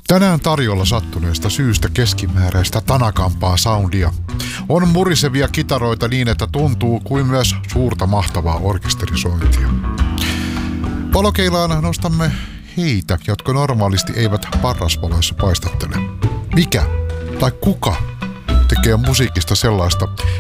Tänään tarjolla sattuneesta syystä keskimääräistä tanakampaa soundia. On murisevia kitaroita niin, että tuntuu kuin myös suurta mahtavaa orkesterisointia. Valokeilaan nostamme heitä, jotka normaalisti eivät parrasvaloissa paistattele. Mikä tai kuka tekee musiikista sellaista,